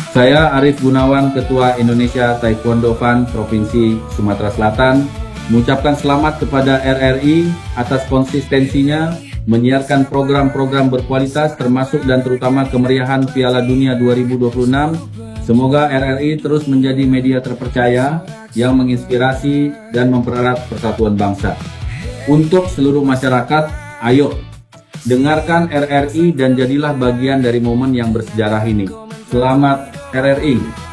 Saya Arif Gunawan, Ketua Indonesia Taekwondo Fund Provinsi Sumatera Selatan, mengucapkan selamat kepada RRI atas konsistensinya menyiarkan program-program berkualitas termasuk dan terutama kemeriahan Piala Dunia 2026. Semoga RRI terus menjadi media terpercaya yang menginspirasi dan mempererat persatuan bangsa. Untuk seluruh masyarakat, ayo dengarkan RRI dan jadilah bagian dari momen yang bersejarah ini. Selamat RRI.